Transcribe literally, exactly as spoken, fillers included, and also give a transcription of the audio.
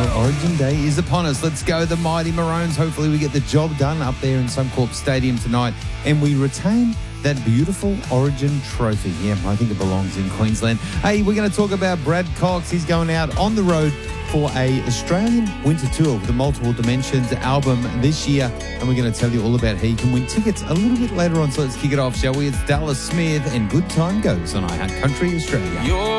know Origin Day is upon us. Let's go, the mighty Maroons. Hopefully we get the job done up there in Suncorp Stadium tonight and we retain that beautiful Origin trophy. Yeah, I think it belongs in Queensland. Hey, we're going to talk about Brad Cox. He's going out on the road for a Australian winter tour with the Multiple Dimensions album this year. And we're going to tell you all about how you can win tickets a little bit later on. So let's kick it off, shall we? It's Dallas Smith and Good Time Goes on iHeart Country Australia. You're